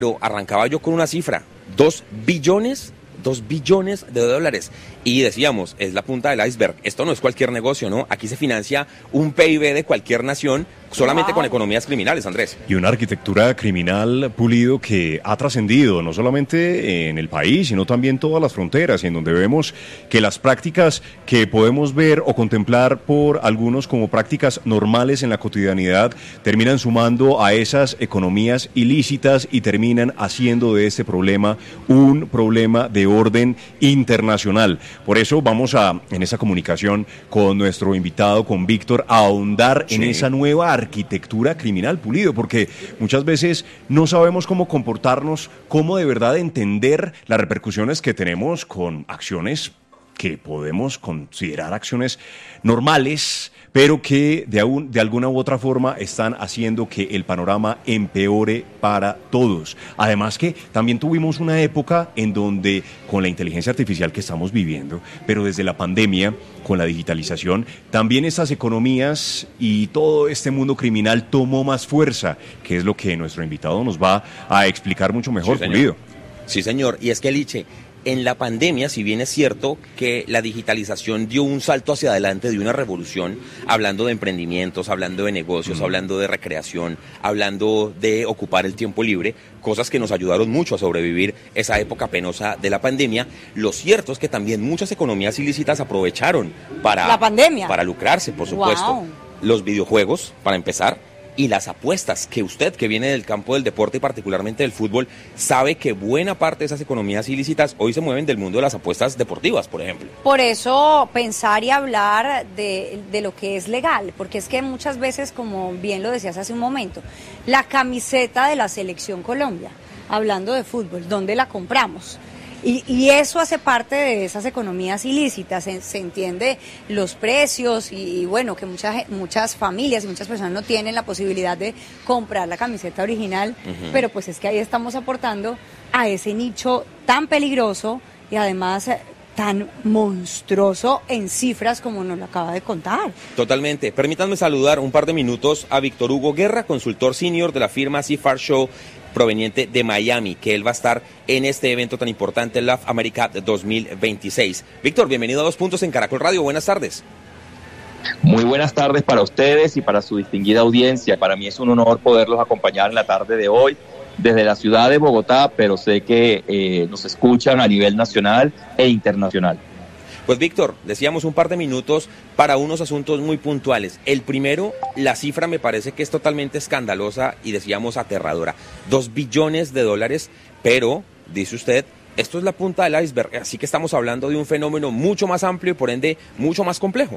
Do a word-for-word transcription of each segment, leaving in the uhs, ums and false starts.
Pero arrancaba yo con una cifra, dos billones, dos billones de dólares. Y decíamos, es la punta del iceberg. Esto no es cualquier negocio, ¿no? Aquí se financia un P I B de cualquier nación solamente wow. con economías criminales, Andrés. Y una arquitectura criminal, Pulido, que ha trascendido no solamente en el país, sino también todas las fronteras, y en donde vemos que las prácticas que podemos ver o contemplar por algunos como prácticas normales en la cotidianidad terminan sumando a esas economías ilícitas y terminan haciendo de este problema un problema de orden internacional. Por eso vamos a, en esa comunicación con nuestro invitado, con Víctor, a ahondar sí. en esa nueva arquitectura criminal, Pulido, porque muchas veces no sabemos cómo comportarnos, cómo de verdad entender las repercusiones que tenemos con acciones que podemos considerar acciones normales, pero que de, aún, de alguna u otra forma están haciendo que el panorama empeore para todos. Además que también tuvimos una época en donde con la inteligencia artificial que estamos viviendo, pero desde la pandemia, con la digitalización, también estas economías y todo este mundo criminal tomó más fuerza, que es lo que nuestro invitado nos va a explicar mucho mejor, sí, Pulido. Sí, señor, y es que, Liche, en la pandemia, si bien es cierto que la digitalización dio un salto hacia adelante de una revolución, hablando de emprendimientos, hablando de negocios, mm. hablando de recreación, hablando de ocupar el tiempo libre, cosas que nos ayudaron mucho a sobrevivir esa época penosa de la pandemia, lo cierto es que también muchas economías ilícitas aprovecharon para, la pandemia. para lucrarse, por supuesto. Wow. Los videojuegos, para empezar, y las apuestas, que usted, que viene del campo del deporte y particularmente del fútbol, sabe que buena parte de esas economías ilícitas hoy se mueven del mundo de las apuestas deportivas, por ejemplo. Por eso pensar y hablar de, de lo que es legal, porque es que muchas veces, como bien lo decías hace un momento, la camiseta de la Selección Colombia, hablando de fútbol, ¿dónde la compramos? Y, y eso hace parte de esas economías ilícitas, se, se entiende los precios y, y bueno, que muchas muchas familias y muchas personas no tienen la posibilidad de comprar la camiseta original, uh-huh. pero pues es que ahí estamos aportando a ese nicho tan peligroso y además tan monstruoso en cifras como nos lo acaba de contar. Totalmente. Permítanme saludar un par de minutos a Víctor Hugo Guerra, consultor senior de la firma C F A R Show, proveniente de Miami, que él va a estar en este evento tan importante, Love America dos mil veintiséis. Víctor, bienvenido a Dos Puntos en Caracol Radio, buenas tardes. Muy buenas tardes para ustedes y para su distinguida audiencia. Para mí es un honor poderlos acompañar en la tarde de hoy desde la ciudad de Bogotá, pero sé que eh, nos escuchan a nivel nacional e internacional. Pues Víctor, decíamos un par de minutos para unos asuntos muy puntuales. El primero, la cifra me parece que es totalmente escandalosa y decíamos aterradora. Dos billones de dólares, pero, dice usted, esto es la punta del iceberg, así que estamos hablando de un fenómeno mucho más amplio y por ende mucho más complejo.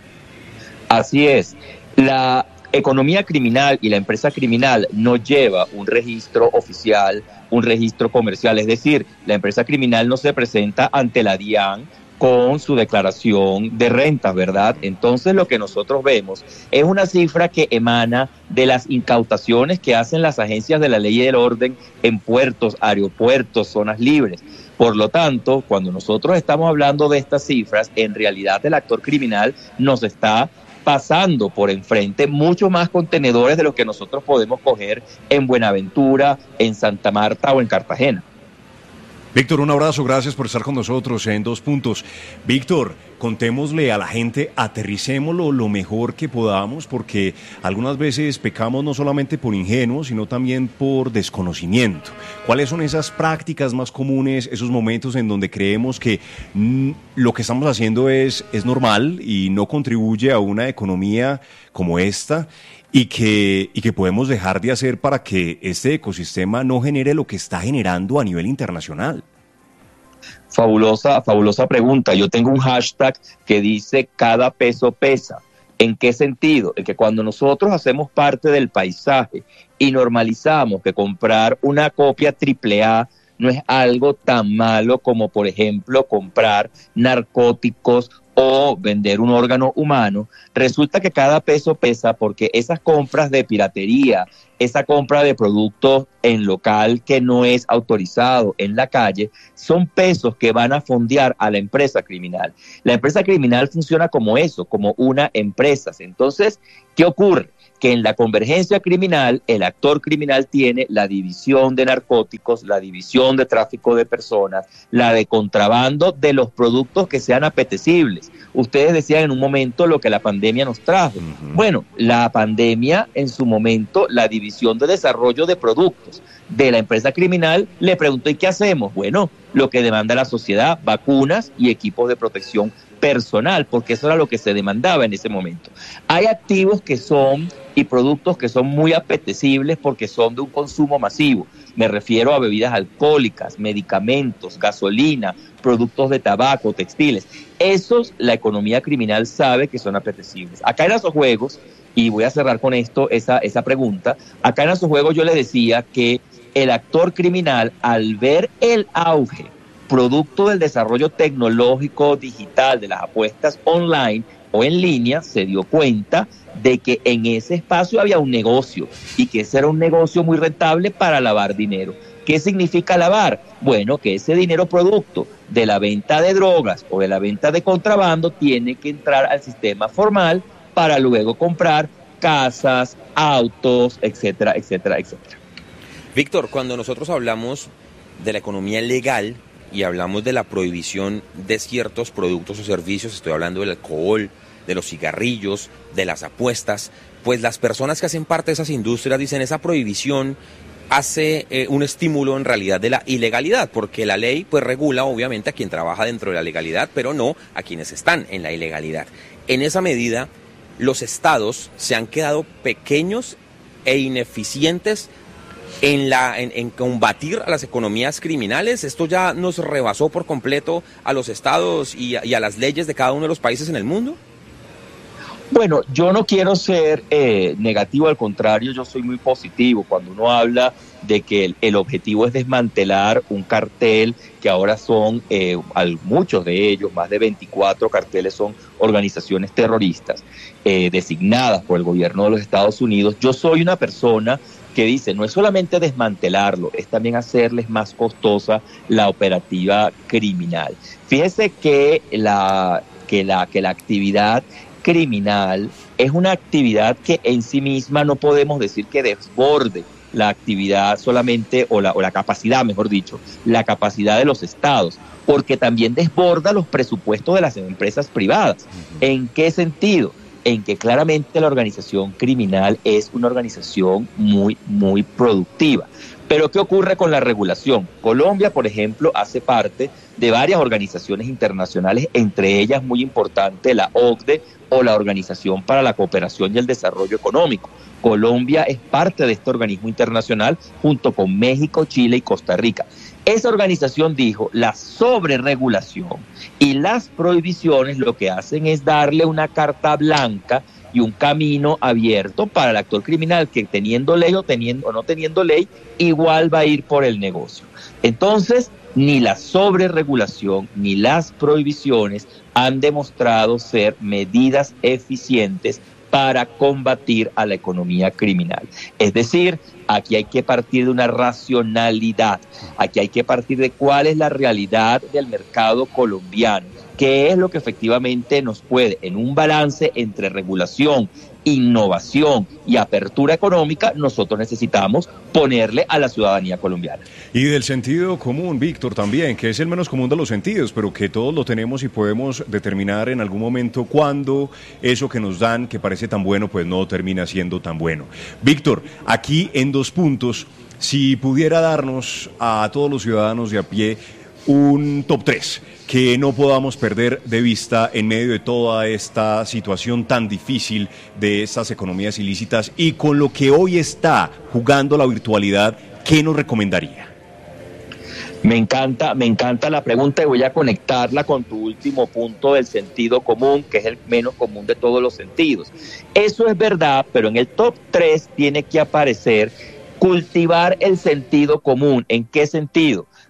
Así es. La economía criminal y la empresa criminal no lleva un registro oficial, un registro comercial, es decir, la empresa criminal no se presenta ante la DIAN con su declaración de rentas, ¿verdad? Entonces lo que nosotros vemos es una cifra que emana de las incautaciones que hacen las agencias de la ley y del orden en puertos, aeropuertos, zonas libres. Por lo tanto, cuando nosotros estamos hablando de estas cifras, en realidad el actor criminal nos está pasando por enfrente mucho más contenedores de los que nosotros podemos coger en Buenaventura, en Santa Marta o en Cartagena. Víctor, un abrazo, gracias por estar con nosotros en Dos Puntos. Víctor, contémosle a la gente, aterricémoslo lo mejor que podamos, porque algunas veces pecamos no solamente por ingenuos, sino también por desconocimiento. ¿Cuáles son esas prácticas más comunes, esos momentos en donde creemos que mm, lo que estamos haciendo es, es normal y no contribuye a una economía como esta? Y que, y que podemos dejar de hacer para que este ecosistema no genere lo que está generando a nivel internacional. Fabulosa, fabulosa pregunta. Yo tengo un hashtag que dice cada peso pesa. ¿En qué sentido? En que cuando nosotros hacemos parte del paisaje y normalizamos que comprar una copia triple A no es algo tan malo como, por ejemplo, comprar narcóticos o vender un órgano humano, resulta que cada peso pesa porque esas compras de piratería, esa compra de productos en local que no es autorizado en la calle, son pesos que van a fondear a la empresa criminal. La empresa criminal funciona como eso, como una empresa. Entonces, ¿qué ocurre? Que en la convergencia criminal, el actor criminal tiene la división de narcóticos, la división de tráfico de personas, la de contrabando de los productos que sean apetecibles. Ustedes decían en un momento lo que la pandemia nos trajo. Uh-huh. Bueno, la pandemia en su momento, la división de desarrollo de productos de la empresa criminal le preguntó, ¿y qué hacemos? Bueno, lo que demanda la sociedad, vacunas y equipos de protección personal, porque eso era lo que se demandaba en ese momento. Hay activos que son y productos que son muy apetecibles porque son de un consumo masivo. Me refiero a bebidas alcohólicas, medicamentos, gasolina, productos de tabaco, textiles. Esos la economía criminal sabe que son apetecibles. Acá en Asojuegos, y voy a cerrar con esto esa, esa pregunta, acá en Asojuegos yo les decía que el actor criminal, al ver el auge producto del desarrollo tecnológico digital de las apuestas online o en línea, se dio cuenta de que en ese espacio había un negocio y que ese era un negocio muy rentable para lavar dinero. ¿Qué significa lavar? Bueno, que ese dinero producto de la venta de drogas o de la venta de contrabando tiene que entrar al sistema formal para luego comprar casas, autos, etcétera, etcétera, etcétera. Víctor, cuando nosotros hablamos de la economía legal y hablamos de la prohibición de ciertos productos o servicios, estoy hablando del alcohol, de los cigarrillos, de las apuestas, pues las personas que hacen parte de esas industrias dicen esa prohibición hace eh, un estímulo en realidad de la ilegalidad, porque la ley pues regula obviamente a quien trabaja dentro de la legalidad, pero no a quienes están en la ilegalidad. En esa medida, los estados se han quedado pequeños e ineficientes en, la, en, en combatir a las economías criminales. Esto ya nos rebasó por completo a los estados y a, y a las leyes de cada uno de los países en el mundo. Bueno, yo no quiero ser eh, negativo, al contrario, yo soy muy positivo. Cuando uno habla de que el, el objetivo es desmantelar un cartel, que ahora son, eh, muchos de ellos, más de veinticuatro carteles son organizaciones terroristas eh, designadas por el gobierno de los Estados Unidos, yo soy una persona que dice, no es solamente desmantelarlo, es también hacerles más costosa la operativa criminal. Fíjese que la, que la, que la actividad criminal es una actividad que en sí misma no podemos decir que desborde la actividad solamente, o la, o la capacidad, mejor dicho, la capacidad de los estados, porque también desborda los presupuestos de las empresas privadas. ¿En qué sentido? En que claramente la organización criminal es una organización muy, muy productiva. Pero ¿qué ocurre con la regulación? Colombia, por ejemplo, hace parte de varias organizaciones internacionales, entre ellas muy importante la O C D E o la Organización para la Cooperación y el Desarrollo Económico. Colombia es parte de este organismo internacional junto con México, Chile y Costa Rica. Esa organización dijo, la sobreregulación y las prohibiciones lo que hacen es darle una carta blanca y un camino abierto para el actor criminal que teniendo ley o, teniendo, o no teniendo ley, igual va a ir por el negocio. Entonces, ni la sobreregulación ni las prohibiciones han demostrado ser medidas eficientes para combatir a la economía criminal. Es decir, aquí hay que partir de una racionalidad, aquí hay que partir de cuál es la realidad del mercado colombiano, qué es lo que efectivamente nos puede, en un balance entre regulación, innovación y apertura económica, nosotros necesitamos ponerle a la ciudadanía colombiana. Y del sentido común, Víctor, también, que es el menos común de los sentidos, pero que todos lo tenemos y podemos determinar en algún momento cuándo eso que nos dan, que parece tan bueno, pues no termina siendo tan bueno. Víctor, aquí en dos puntos, si pudiera darnos a todos los ciudadanos de a pie un top tres que no podamos perder de vista en medio de toda esta situación tan difícil de estas economías ilícitas y con lo que hoy está jugando la virtualidad, ¿qué nos recomendaría? Me encanta, me encanta la pregunta y voy a conectarla con tu último punto del sentido común, que es el menos común de todos los sentidos. Eso es verdad, pero en el top tres tiene que aparecer cultivar el sentido común. ¿En qué sentido?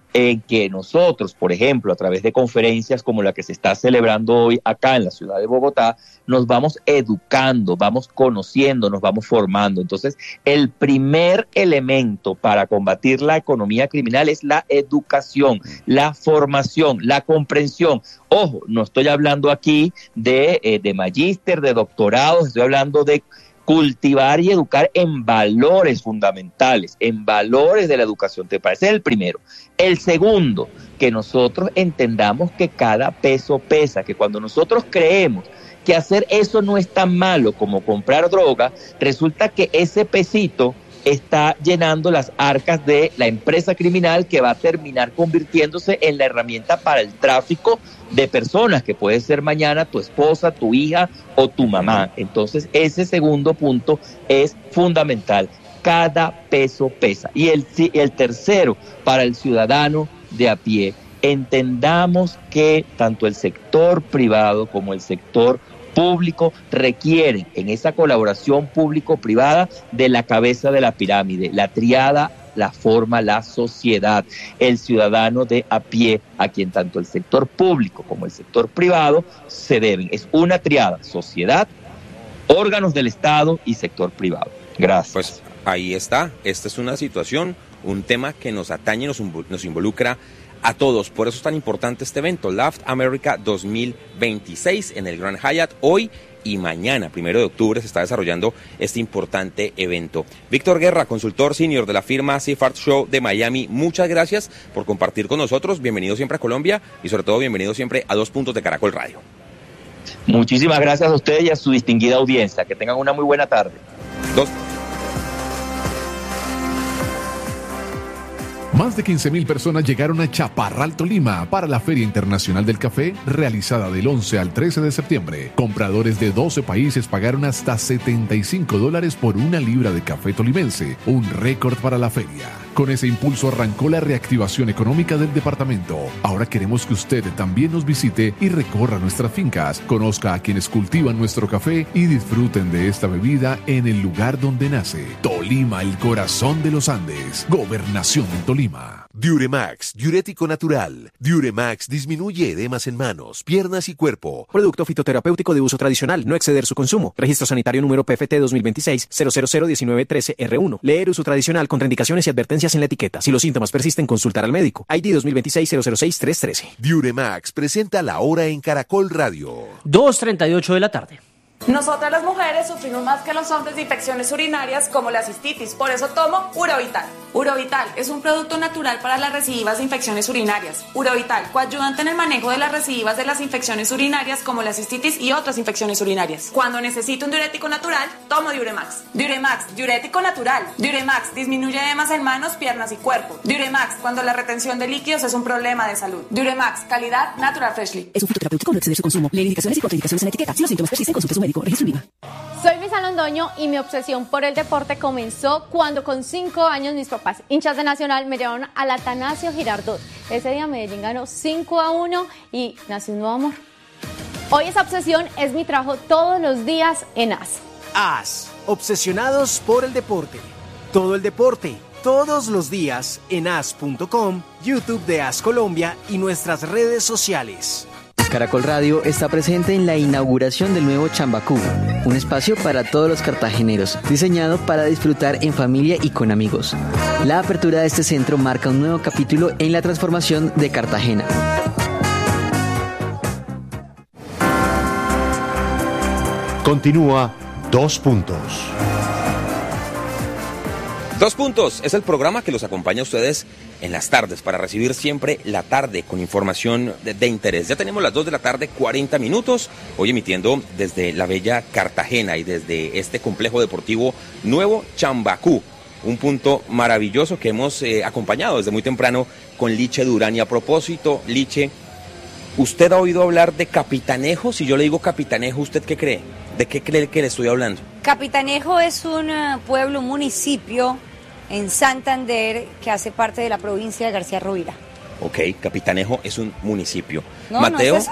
en que nosotros, por ejemplo, a través de conferencias como la que se está celebrando hoy acá en la ciudad de Bogotá, nos vamos educando, vamos conociendo, nos vamos formando. Entonces, el primer elemento para combatir la economía criminal es la educación, la formación, la comprensión. Ojo, no estoy hablando aquí de, eh, de magíster, de doctorados, estoy hablando de cultivar y educar en valores fundamentales, en valores de la educación. ¿Te parece? Es el primero. El segundo, que nosotros entendamos que cada peso pesa, que cuando nosotros creemos que hacer eso no es tan malo como comprar droga, resulta que ese pesito está llenando las arcas de la empresa criminal que va a terminar convirtiéndose en la herramienta para el tráfico de personas, que puede ser mañana tu esposa, tu hija o tu mamá. Entonces, ese segundo punto es fundamental. Cada peso pesa. Y el, el tercero, para el ciudadano de a pie, entendamos que tanto el sector privado como el sector público requieren en esa colaboración público-privada de la cabeza de la pirámide, la triada, la forma la sociedad, el ciudadano de a pie, a quien tanto el sector público como el sector privado se deben. Es una triada: sociedad, órganos del Estado y sector privado. Gracias. Pues ahí está, esta es una situación, un tema que nos atañe, nos, nos involucra a todos. Por eso es tan importante este evento, Laugh America dos mil veintiséis, en el Grand Hyatt. Hoy y mañana, primero de octubre, se está desarrollando este importante evento. Víctor Guerra, consultor senior de la firma Seafart Show de Miami, muchas gracias por compartir con nosotros. Bienvenido siempre a Colombia y sobre todo bienvenido siempre a Dos Puntos de Caracol Radio. Muchísimas gracias a ustedes y a su distinguida audiencia. Que tengan una muy buena tarde. Dos. Más de quince mil personas llegaron a Chaparral, Tolima, para la Feria Internacional del Café, realizada del once al trece de septiembre. Compradores de doce países pagaron hasta setenta y cinco dólares por una libra de café tolimense, un récord para la feria. Con ese impulso arrancó la reactivación económica del departamento. Ahora queremos que usted también nos visite y recorra nuestras fincas, conozca a quienes cultivan nuestro café y disfruten de esta bebida en el lugar donde nace. Tolima, el corazón de los Andes. Gobernación de Tolima. Diuremax, diurético natural. Diuremax disminuye edemas en manos, piernas y cuerpo. Producto fitoterapéutico de uso tradicional, no exceder su consumo. Registro sanitario número P F T dos mil veintiséis cero cero cero diecinueve trece R uno. Leer uso tradicional, contraindicaciones y advertencias en la etiqueta. Si los síntomas persisten, consultar al médico. I D dos mil veintiséis cero cero seis tres trece. Diuremax presenta la hora en Caracol Radio. dos treinta y ocho de la tarde. Nosotras las mujeres sufrimos más que los hombres de infecciones urinarias como la cistitis, por eso tomo Urovital. Urovital es un producto natural para las recidivas de infecciones urinarias. Urovital, coayudante en el manejo de las recidivas de las infecciones urinarias como la cistitis y otras infecciones urinarias. Cuando necesito un diurético natural, tomo Diuremax. Diuremax, diurético natural. Diuremax disminuye edemas en manos, piernas y cuerpo. Diuremax, cuando la retención de líquidos es un problema de salud. Diuremax, calidad Natural Freshly. Es un fitoterapéutico, no exceder su consumo. Lee indicaciones y contraindicaciones en la etiqueta. Si los síntomas persisten, consulte a su médico. Registro INVIMA. Soy Luisa Londoño y mi obsesión por el deporte comenzó cuando con cinco años mis papás, hinchas de Nacional, me llevaron al Atanasio Girardot. Ese día Medellín ganó cinco a uno y nació un nuevo amor. Hoy esa obsesión es mi trabajo todos los días en A S. A S, obsesionados por el deporte. Todo el deporte, todos los días en A S punto com, YouTube de A S Colombia y nuestras redes sociales. Caracol Radio está presente en la inauguración del nuevo Chambacú, un espacio para todos los cartageneros, diseñado para disfrutar en familia y con amigos. La apertura de este centro marca un nuevo capítulo en la transformación de Cartagena. Continúa Dos Puntos. Dos Puntos es el programa que los acompaña a ustedes en las tardes para recibir siempre la tarde con información de, de interés. Ya tenemos las dos de la tarde, cuarenta minutos, hoy emitiendo desde la bella Cartagena y desde este complejo deportivo nuevo Chambacú, un punto maravilloso que hemos eh, acompañado desde muy temprano con Liche Durán. Y a propósito, Liche, ¿usted ha oído hablar de Capitanejo? Si yo le digo Capitanejo, ¿usted qué cree? ¿De qué cree que le estoy hablando? Capitanejo es un uh, pueblo, un municipio en Santander que hace parte de la provincia de García Rovira. Ok, Capitanejo es un municipio. ¿No, Mateo, ¿no es eso?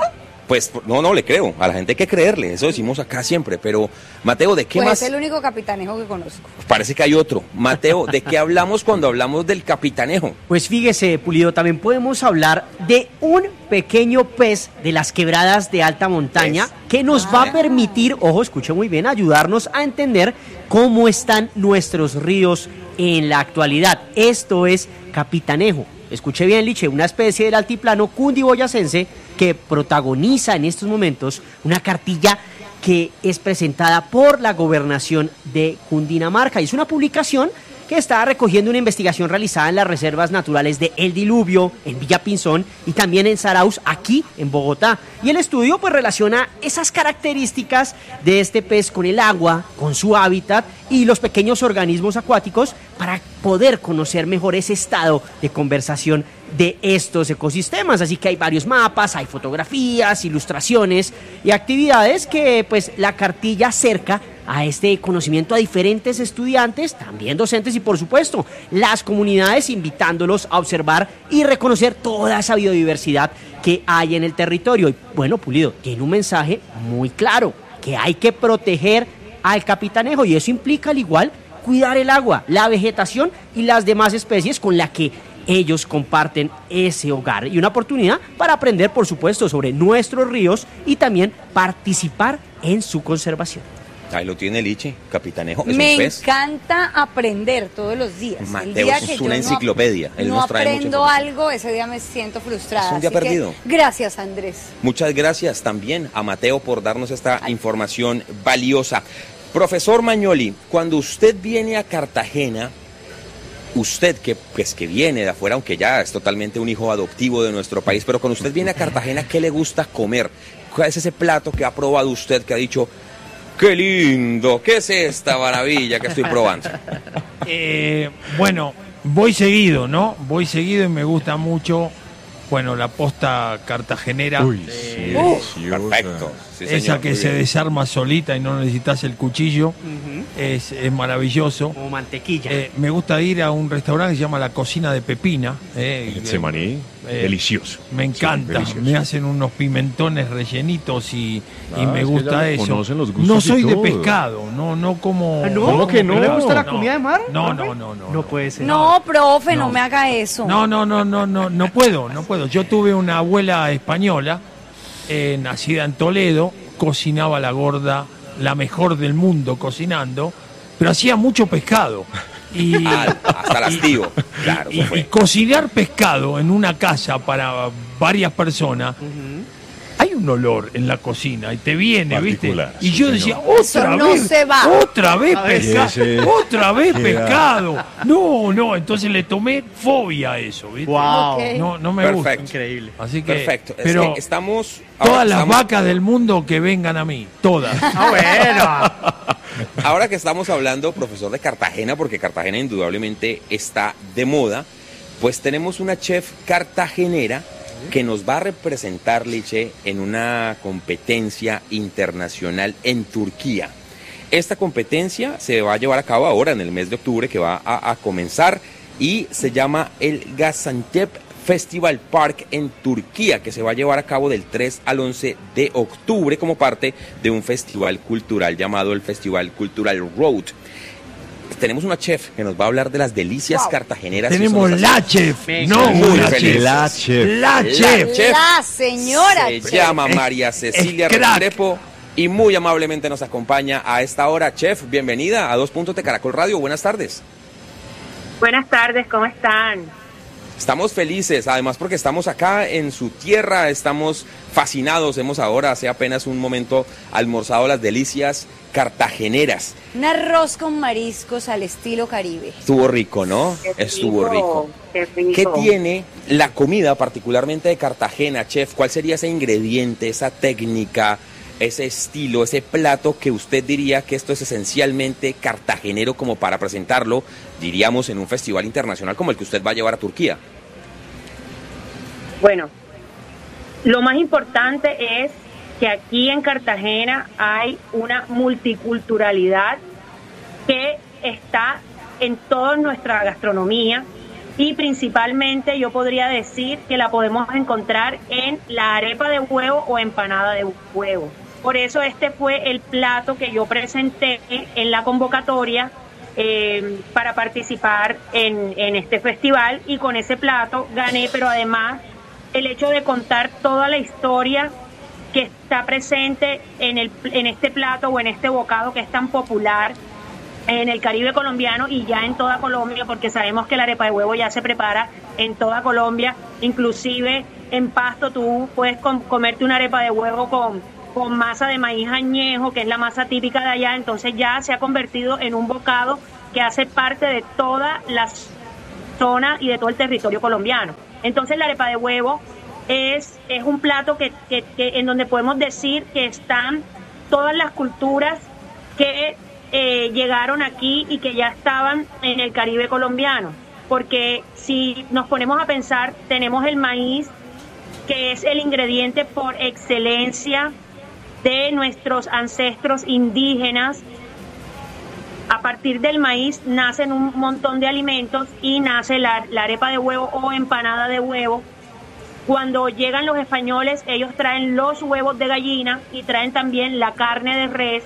Pues no, no le creo, a la gente hay que creerle, eso decimos acá siempre, pero Mateo, ¿de qué pues más? es el único capitanejo que conozco. Parece que hay otro. Mateo, ¿de qué hablamos cuando hablamos del capitanejo? Pues fíjese, Pulido, también podemos hablar de un pequeño pez de las quebradas de alta montaña ¿Es? que nos ah. va a permitir, ojo, escuche muy bien, ayudarnos a entender cómo están nuestros ríos en la actualidad. Esto es capitanejo. Escuche bien, Liche, una especie del altiplano cundiboyacense que protagoniza en estos momentos una cartilla que es presentada por la gobernación de Cundinamarca. Y es una publicación que está recogiendo una investigación realizada en las reservas naturales de El Diluvio, en Villa Pinzón y también en Zarauz, aquí en Bogotá. Y el estudio pues relaciona esas características de este pez con el agua, con su hábitat y los pequeños organismos acuáticos para poder conocer mejor ese estado de conversación de estos ecosistemas. Así que hay varios mapas, hay fotografías, ilustraciones y actividades que pues la cartilla acerca a este conocimiento a diferentes estudiantes, también docentes y por supuesto las comunidades, invitándolos a observar y reconocer toda esa biodiversidad que hay en el territorio. Y bueno, Pulido, tiene un mensaje muy claro, que hay que proteger al capitanejo y eso implica al igual cuidar el agua, la vegetación y las demás especies con las que ellos comparten ese hogar. Y una oportunidad para aprender, por supuesto, sobre nuestros ríos y también participar en su conservación. Ahí lo tiene Liche, capitanejo. Es Me un pez. encanta aprender todos los días. Mateo, el día es que una yo enciclopedia. No, Él no nos trae aprendo algo, ese día me siento frustrada. Es un día Así perdido. Que, gracias, Andrés. Muchas gracias también a Mateo por darnos esta Ay. información valiosa. Profesor Magnoli, cuando usted viene a Cartagena, usted que, pues, que viene de afuera, aunque ya es totalmente un hijo adoptivo de nuestro país, pero cuando usted viene a Cartagena, ¿qué le gusta comer? ¿Cuál es ese plato que ha probado usted que ha dicho, qué lindo, qué es esta maravilla que estoy probando? Eh, bueno, voy seguido, ¿no? Voy seguido y me gusta mucho, bueno, la posta cartagenera. Uy, eh, sí, uh, perfecto. Sí, esa señor, que se desarma solita y no necesitas el cuchillo, uh-huh. es, es maravilloso. Como mantequilla. Eh, me gusta ir a un restaurante que se llama La Cocina de Pepina. Eh, el Semaní, eh, delicioso. Me encanta, sí, me hacen unos pimentones rellenitos y, ah, y me gusta es que eso. Los no soy de pescado, no, no como... ¿Ah, no? ¿Cómo que no? ¿No le gusta la no, comida de mar? No, no, no, no. No puede ser. No, profe, no, no me haga eso. No, no, no, no, no, no puedo, no puedo. Yo tuve una abuela española, eh, nacida en Toledo, cocinaba la gorda, la mejor del mundo cocinando, pero hacía mucho pescado. Y, ah, hasta lastío. Claro, y, y cocinar pescado en una casa para varias personas, uh-huh. hay un olor en la cocina y te viene, ¿viste? Y yo decía, señor. otra Eso vez, no se va. otra vez pescado, otra vez pescado. No, no, entonces le tomé fobia a eso, ¿viste? Wow. Okay. No, no me Perfecto. gusta. Increíble. Así que, Perfecto. pero es que estamos todas las estamos... vacas del mundo que vengan a mí, todas. Ah, bueno. Ahora que estamos hablando, profesor, de Cartagena, porque Cartagena indudablemente está de moda, pues tenemos una chef cartagenera que nos va a representar, Liche, en una competencia internacional en Turquía. Esta competencia se va a llevar a cabo ahora en el mes de octubre, que va a, a comenzar, y se llama el Gaziantep Festival Park en Turquía, que se va a llevar a cabo del tres al once de octubre como parte de un festival cultural llamado el Festival Cultural Road. Tenemos una chef que nos va a hablar de las delicias wow. cartageneras. Tenemos la chef, no muy la chef. La chef. La chef. La señora Se chef. llama María Cecilia Restrepo y muy amablemente nos acompaña a esta hora. Chef, bienvenida a Dos Puntos de Caracol Radio. Buenas tardes. Buenas tardes, ¿cómo están? Estamos felices, además porque estamos acá en su tierra, estamos fascinados, hemos ahora hace apenas un momento almorzado las delicias cartageneras. Un arroz con mariscos al estilo Caribe. Estuvo rico, ¿no? Qué Estuvo rico. Qué rico. ¿Qué tiene la comida particularmente de Cartagena, chef? ¿Cuál sería ese ingrediente, esa técnica, ese estilo, ese plato que usted diría que esto es esencialmente cartagenero como para presentarlo, diríamos, en un festival internacional como el que usted va a llevar a Turquía? Bueno, lo más importante es que aquí en Cartagena hay una multiculturalidad que está en toda nuestra gastronomía y principalmente yo podría decir que la podemos encontrar en la arepa de huevo o empanada de huevo. Por eso este fue el plato que yo presenté en la convocatoria eh, para participar en, en este festival, y con ese plato gané, pero además el hecho de contar toda la historia que está presente en, el, en este plato o en este bocado que es tan popular en el Caribe colombiano y ya en toda Colombia, porque sabemos que la arepa de huevo ya se prepara en toda Colombia, inclusive en Pasto tú puedes com- comerte una arepa de huevo con, con masa de maíz añejo, que es la masa típica de allá. Entonces ya se ha convertido en un bocado que hace parte de toda la zona y de todo el territorio colombiano. Entonces la arepa de huevo es, es un plato que, que, que en donde podemos decir que están todas las culturas que Eh, llegaron aquí y que ya estaban en el Caribe colombiano, porque si nos ponemos a pensar, tenemos el maíz, que es el ingrediente por excelencia de nuestros ancestros indígenas. A partir del maíz nacen un montón de alimentos y nace la, la arepa de huevo o empanada de huevo. Cuando llegan los españoles, ellos traen los huevos de gallina y traen también la carne de res,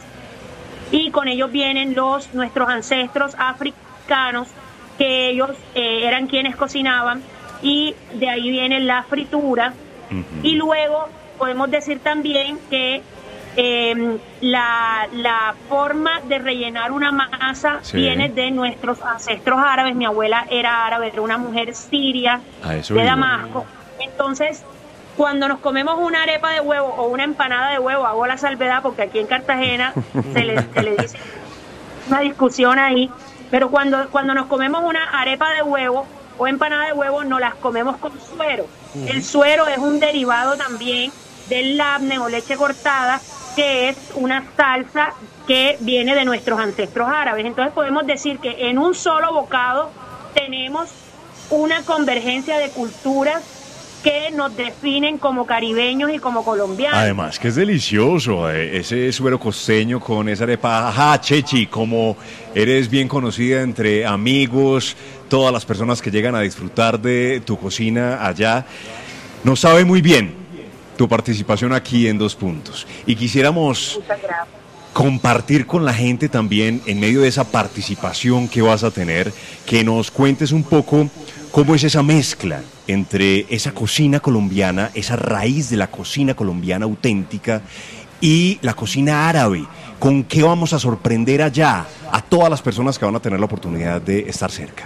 y con ellos vienen los nuestros ancestros africanos, que ellos eh, eran quienes cocinaban, y de ahí viene la fritura. Uh-huh. Y luego podemos decir también que eh, la, la forma de rellenar una masa sí. viene de nuestros ancestros árabes. Mi abuela era árabe, era una mujer siria de Damasco. Entonces, cuando nos comemos una arepa de huevo o una empanada de huevo, hago la salvedad porque aquí en Cartagena se le, se le dice una discusión ahí, pero cuando, cuando nos comemos una arepa de huevo o empanada de huevo, nos las comemos con suero. Uh-huh. El suero es un derivado también del labne o leche cortada, que es una salsa que viene de nuestros ancestros árabes. Entonces podemos decir que en un solo bocado tenemos una convergencia de culturas que nos definen como caribeños y como colombianos. Además que es delicioso, eh, ese suero costeño con esa arepa. Ajá, Chechi, como eres bien conocida entre amigos, todas las personas que llegan a disfrutar de tu cocina allá, nos sabe muy bien tu participación aquí en Dos Puntos. Y quisiéramos compartir con la gente también, en medio de esa participación que vas a tener, que nos cuentes un poco cómo es esa mezcla entre esa cocina colombiana, esa raíz de la cocina colombiana auténtica, y la cocina árabe. ¿Con qué vamos a sorprender allá a todas las personas que van a tener la oportunidad de estar cerca?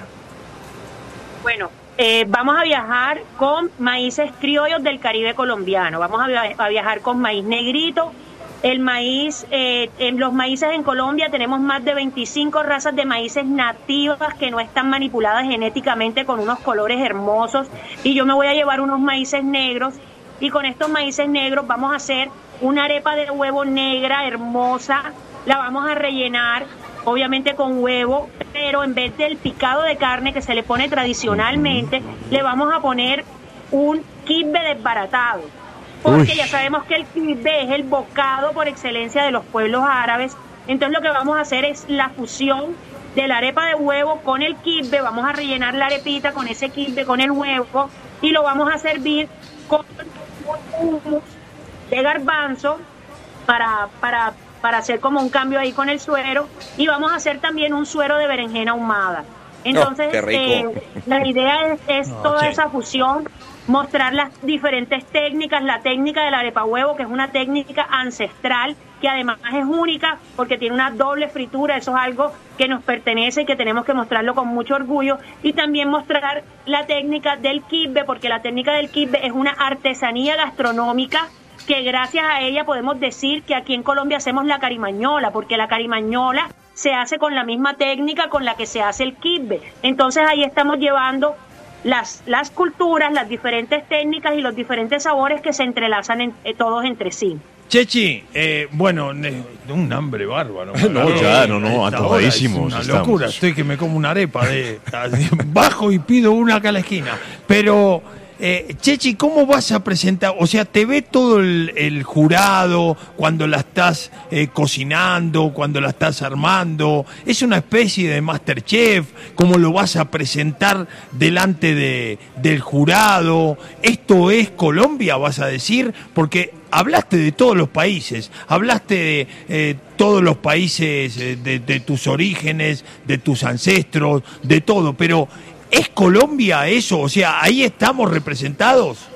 Bueno, eh, vamos a viajar con maíces criollos del Caribe colombiano. Vamos a, via- a viajar con maíz negrito. El maíz, eh, en los maíces en Colombia tenemos más de veinticinco razas de maíces nativas que no están manipuladas genéticamente, con unos colores hermosos, y yo me voy a llevar unos maíces negros, y con estos maíces negros vamos a hacer una arepa de huevo negra hermosa. La vamos a rellenar obviamente con huevo, pero en vez del picado de carne que se le pone tradicionalmente, le vamos a poner un kibbe desbaratado. Porque Uy. ya sabemos que el kibbe es el bocado por excelencia de los pueblos árabes. Entonces lo que vamos a hacer es la fusión de la arepa de huevo con el kibbe. Vamos a rellenar la arepita con ese kibbe, con el huevo, y lo vamos a servir con un hummus de garbanzo para, para, para hacer como un cambio ahí con el suero. Y vamos a hacer también un suero de berenjena ahumada. Entonces, oh, eh, la idea es, es no, toda sí. esa fusión, mostrar las diferentes técnicas, la técnica del arepa huevo, que es una técnica ancestral, que además es única porque tiene una doble fritura. Eso es algo que nos pertenece y que tenemos que mostrarlo con mucho orgullo. Y también mostrar la técnica del kibbe, porque la técnica del kibbe es una artesanía gastronómica que gracias a ella podemos decir que aquí en Colombia hacemos la carimañola, porque la carimañola se hace con la misma técnica con la que se hace el kibbe. Entonces ahí estamos llevando las, las culturas, las diferentes técnicas y los diferentes sabores que se entrelazan en, eh, todos entre sí. Chechi, eh, bueno, ne, un hambre bárbaro. No, no, ya, no, no, antojadísimos. Es una locura, estoy que me como una arepa de, de bajo y pido una acá a la esquina. Pero Eh, Chechi, ¿cómo vas a presentar? O sea, ¿te ve todo el, el jurado cuando la estás eh, cocinando, cuando la estás armando? ¿Es una especie de MasterChef? ¿Cómo lo vas a presentar delante de, del jurado? ¿Esto es Colombia, vas a decir? Porque hablaste de todos los países, hablaste de eh, todos los países, eh, de, de tus orígenes, de tus ancestros, de todo, pero ¿es Colombia eso? O sea, ¿ahí estamos representados?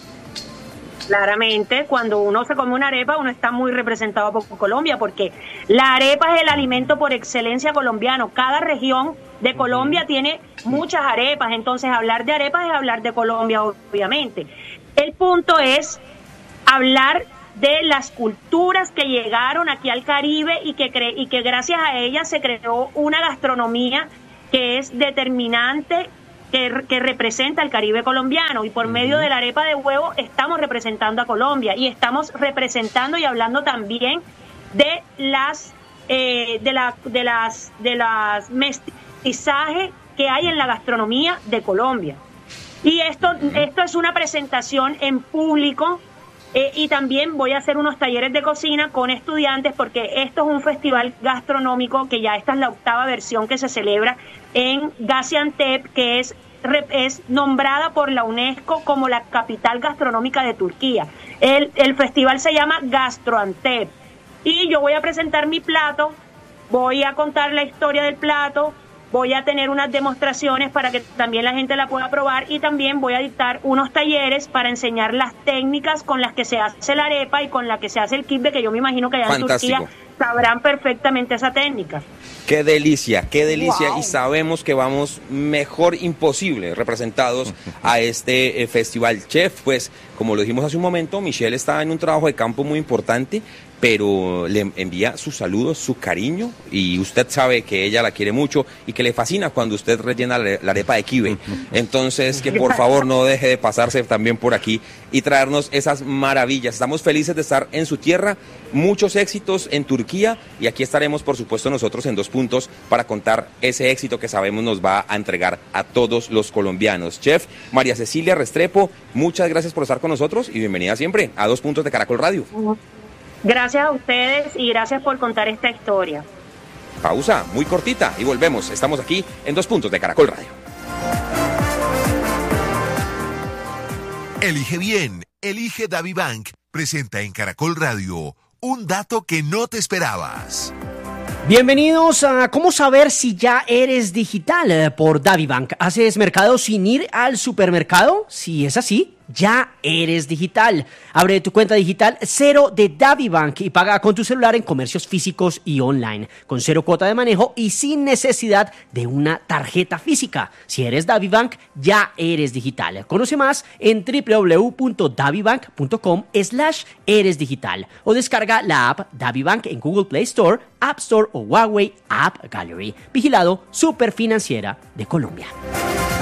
Claramente, cuando uno se come una arepa, uno está muy representado por Colombia, porque la arepa es el alimento por excelencia colombiano. Cada región de Colombia tiene muchas arepas, entonces hablar de arepas es hablar de Colombia, obviamente. El punto es hablar de las culturas que llegaron aquí al Caribe y que, cre- y que gracias a ellas se creó una gastronomía que es determinante, que, que representa al Caribe colombiano, y por uh-huh. medio de la arepa de huevo estamos representando a Colombia y estamos representando y hablando también de las eh, de la de las de las mestizaje que hay en la gastronomía de Colombia. Y esto uh-huh. esto es una presentación en público. Eh, y también voy a hacer unos talleres de cocina con estudiantes, porque esto es un festival gastronómico que ya esta es la octava versión que se celebra en Gaziantep, que es, es nombrada por la UNESCO como la capital gastronómica de Turquía. El, el festival se llama Gastroantep y yo voy a presentar mi plato, voy a contar la historia del plato, voy a tener unas demostraciones para que también la gente la pueda probar, y también voy a dictar unos talleres para enseñar las técnicas con las que se hace la arepa y con las que se hace el kibbe, que yo me imagino que allá Fantástico. en Turquía sabrán perfectamente esa técnica. Qué delicia, qué delicia. Wow. Y sabemos que vamos mejor imposible representados a este eh, festival. Chef, pues como lo dijimos hace un momento, Michelle está en un trabajo de campo muy importante, pero le envía sus saludos, su cariño, y usted sabe que ella la quiere mucho y que le fascina cuando usted rellena la arepa de kibe. Entonces, que por favor no deje de pasarse también por aquí y traernos esas maravillas. Estamos felices de estar en su tierra, muchos éxitos en Turquía, y aquí estaremos, por supuesto, nosotros en Dos Puntos para contar ese éxito que sabemos nos va a entregar a todos los colombianos. Chef María Cecilia Restrepo, muchas gracias por estar con nosotros y bienvenida siempre a Dos Puntos de Caracol Radio. Gracias a ustedes y gracias por contar esta historia. Pausa muy cortita y volvemos. Estamos aquí en Dos Puntos de Caracol Radio. Elige bien, elige DaviBank. Presenta en Caracol Radio un dato que no te esperabas. Bienvenidos a ¿Cómo saber si ya eres digital? Por DaviBank. ¿Haces mercado sin ir al supermercado? Si es así, ya eres digital. Abre tu cuenta digital cero de DaviBank y paga con tu celular en comercios físicos y online, con cero cuota de manejo y sin necesidad de una tarjeta física. Si eres DaviBank, ya eres digital. Conoce más en www.davibank.com slash eres digital o descarga la app DaviBank en Google Play Store, App Store o Huawei App Gallery. Vigilado Superfinanciera de Colombia.